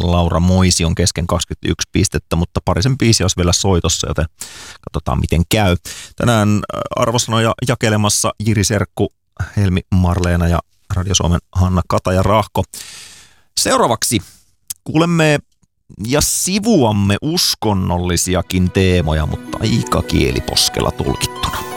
Laura Moisi on kesken 21 pistettä, mutta parisen biisi olisi vielä soitossa, joten katsotaan miten käy. Tänään arvosanoja jakelemassa Jiri Serkku, Helmi Marleena ja Radio Suomen Hanna Kataja Rahko. Seuraavaksi kuulemme ja sivuamme uskonnollisiakin teemoja, mutta aika kieliposkella tulkittuna.